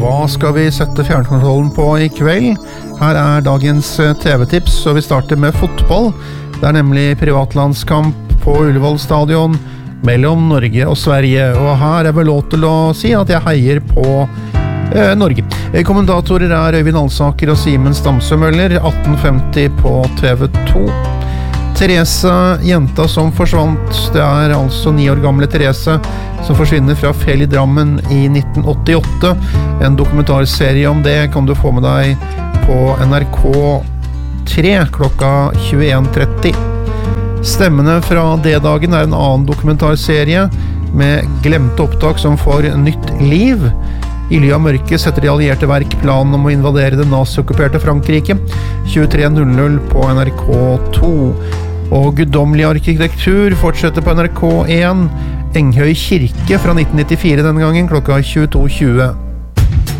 Hva skal vi sette fjernkontrollen på I kveld? Her dagens TV-tips, og vi starter med fotball. Det nemlig privatlandskamp på Ullevål stadion mellom Norge og Sverige, og her vel lov til å si at jeg heier på Norge. Kommentatorer Øyvind Alsaker og Simen Stamsø Møller, 1850 på TV2. Therese, jenta som forsvant, det altså 9 år gamle Therese som forsvinner fra Fjell I Drammen I 1988. En dokumentarserie om det kan du få med deg på NRK3 klokka 21:30. Stemmene fra D-dagen en annen dokumentarserie med glemte opptak som får nytt liv. I ly av mørket setter de allierte verk planen om å invadere det nazi-okkuperte Frankrike. 23:00 på NRK2. Og guddommelig arkitektur fortsetter på NRK1. Enghøy kirke fra 1994 denne gangen, klokka 22:20.